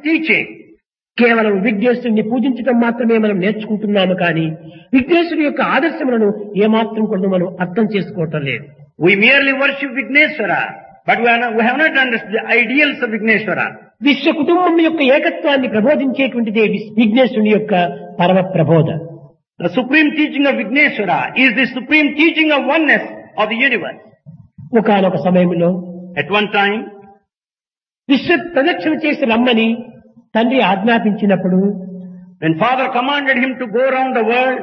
teaching. కేవలం విఘ్నేశ్వరుని పూజించడం మాత్రమే మనం నేర్చుకుంటున్నాము కానీ విఘ్నేశ్వరుని యొక్క ఆదర్శములను ఏమాత్రం కూడా మనం అర్థం చేసుకోవటం లేదు. We merely worship Vigneshwara, but we have not understood the ideals of Vigneshwara. విశ్వ కుటుంబం యొక్క ఏకత్వాన్ని ప్రబోధించేటువంటిదే విఘ్నేశ్వరుని యొక్క పరమ ప్రబోధ. The supreme teaching of Vigneshwara is the supreme teaching of oneness of the universe. ఒకానొక సమయంలో At one time, విశ్వ ప్రదక్షిణ చేసి రమ్మని తండ్రి ఆజ్ఞాపించినప్పుడు when father commanded him to go around the world,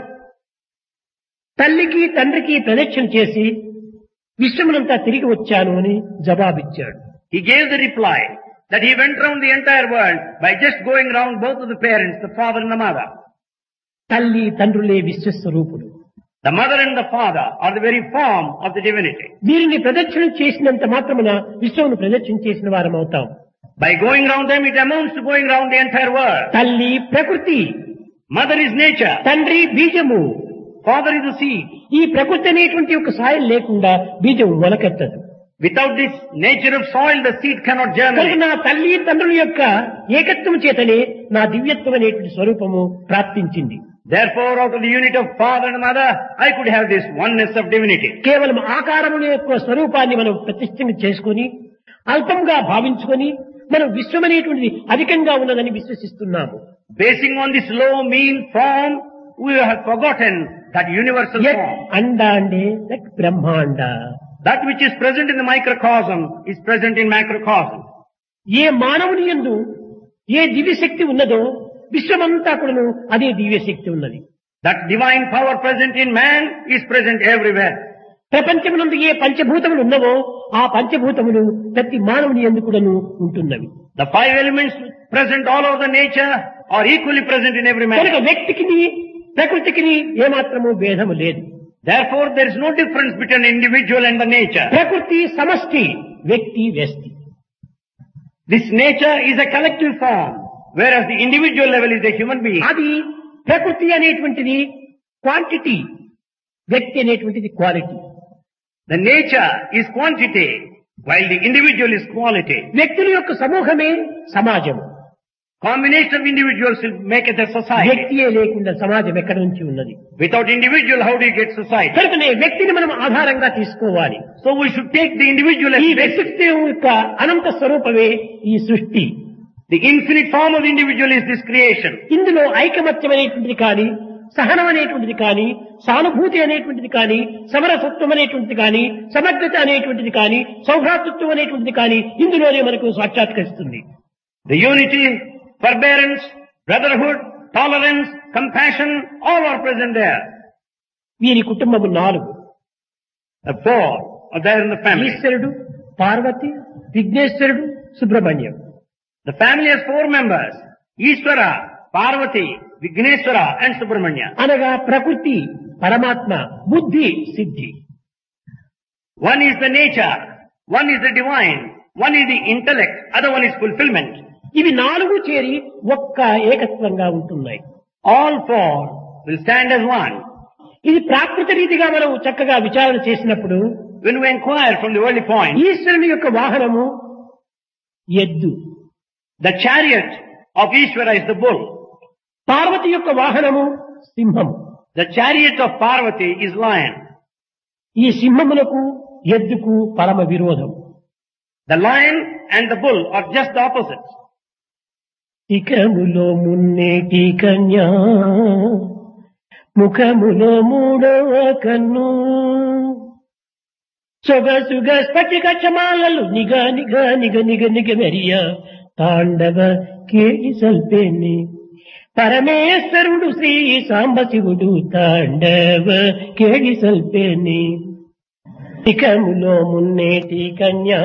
తల్లికి తండ్రికి ప్రదక్షిణ చేసి విశ్వమునంతా తిరిగి వచ్చాను అని జవాబిచ్చాడు. he gave the reply that he went around the entire world by just going around both of the parents, the father and the mother. తల్లి తండ్రులే విశ్వస్వరూపుడు. The mother and the father are the very form of the divinity. వీరిని ప్రదక్షిణ చేసినంత మాత్రమున విశ్వమును ప్రదక్షిణ చేసిన వారం అవుతాం. By going around them, it amounts to going around the entire world. తల్లి ప్రకృతి, Mother is nature, తండ్రి బీజము. father is the seed. ఈ ప్రకృతి అనేటువంటి ఒక సాయం లేకుండా బీజం మొలకెత్తదు. Without this nature of soil, the seed cannot కనుక germinate. నా తల్లి తండ్రుల యొక్క ఏకత్వం చేతనే నా దివ్యత్వం అనేటువంటి స్వరూపము ప్రాప్తించింది. Therefore, out of the unit of father and mother, I could have this oneness of divinity. కేవలం ఆకారముల యొక్క స్వరూపాన్ని మనం ప్రతిష్ఠించి చేసుకుని అల్పంగా భావించుకొని మనం విశ్వం అనేటువంటిది అధికంగా ఉన్నదని విశ్వసిస్తున్నాము. Basing on this low, mean form, we have forgotten that universal యత్ form. అండ అంటే యత్ బ్రహ్మాండ. That which is present in the microcosm is present in macrocosm. ఏ మానవుని యందు ఏ దివ్యశక్తి ఉన్నదో విశ్వమంతా కూడాను అదే దివ్యశక్తి ఉన్నది. That divine power present in man is present everywhere. ప్రపంచమునందు ఏ పంచభూతములు ఉన్నవో ఆ పంచభూతములు ప్రతి మానవుని యందు కూడాను ఉంటున్నవి. The five elements present all over the nature are equally present in every కనుక man. వ్యక్తికి ప్రకృతికి ఏమాత్రము భేదము లేదు. Therefore, there is no difference between individual and the nature. ప్రకృతి సమష్టి, వ్యక్తి వ్యష్టి. This nature is a collective form, whereas the individual level is a human being. అది ప్రకృతి అనేటువంటిది క్వాంటిటీ, వ్యక్తి అనేటువంటిది quality. The nature is quantity, while the individual is quality. వ్యక్తుల యొక్క సమూహమే సమాజము. Combination of individuals will make it a society. వ్యక్తియే లేకుండా సమాజం ఎక్కడి నుంచి ఉన్నది? Without individual, how do you get society? కనుకనే వ్యక్తిని మనం ఆధారంగా తీసుకోవాలి. So we should take the individual as ఈ basic. వ్యక్తిత్వం యొక్క అనంత స్వరూపమే ఈ సృష్టి. The infinite form of the individual is this creation. ఇందులో ఐకమత్యం అనేటువంటిది కానీ, సహనం అనేటువంటిది కానీ, సానుభూతి అనేటువంటిది కానీ, సమరసత్వం అనేటువంటిది కానీ, సమగ్రత అనేటువంటిది కానీ, సౌభ్రాతృత్వం అనేటువంటిది కానీ ఇందులోనే మనకు సాక్షాత్కరిస్తుంది. The unity, forbearance, brotherhood, tolerance, compassion, all are present there. వీరి కుటుంబము 4. The four are there in the family. ఈశ్వరుడు, పార్వతి, విఘ్నేశ్వరుడు, Subrahmanyam. The family has 4 members. Ishvara, Parvati, Vigneshwara and Subramanya. అనగా ప్రకృతి, పరమాత్మ, బుద్ధి, సిద్ధి. One is the nature, one is the divine, one is the intellect, other one is fulfillment. ఇవి 4 చేరి ఒక్క ఏకత్వంగా ఉంటున్నాయి. All 4 will stand as one. ఇది ప్రాకృత రీతిగా మనం చక్కగా విచారణ చేసినప్పుడు When we inquire from the early point, ఈశ్వరుని యొక్క వాహనము ఎద్దు, the chariot of Ishvara is the bull. Parvati యొక్క వాహనము సింహము. The chariot of Parvati is lion. ఈ సింహములకు ఎద్దుకు పరమ విరోధం. The lion and the bull are just the opposites. ఇకములో మున్నేటి కన్యా, ముఖములో 3వ కన్ను, సొగసుగ స్ఫటిక చమాలలు నిగ నిగ నిగ నిగ నిగ మెరియా తాండవ కేళి సల్పేని, పరమేశ్వరుడు శ్రీ సాంబశివుడు తాండవ కేళి సల్పేని. శిఖములో మున్నేటి కన్యా,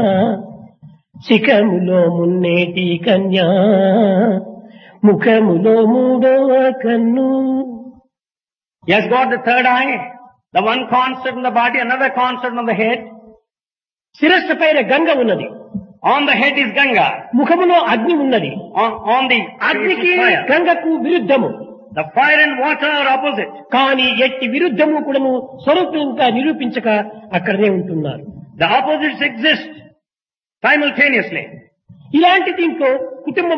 శిఖములో మున్నేటి కన్యా, ముఖములో 3వ కన్ను. He has got the third eye, the one concert in the body, another concert on the head. శిరస్సు పైన గంగ ఉన్నది, On the head is Ganga. ముఖములో అగ్ని ఉన్నది. On the అగ్నికి face is fire. గంగకు విరుద్ధము. The fire and water are opposite. కానీ ఎట్టి విరుద్ధము కూడాను స్వరూపంగా నిరూపించక అక్కడనే ఉంటున్నారు. The opposites exist simultaneously. ఇలాంటి దీంట్లో కుటుంబం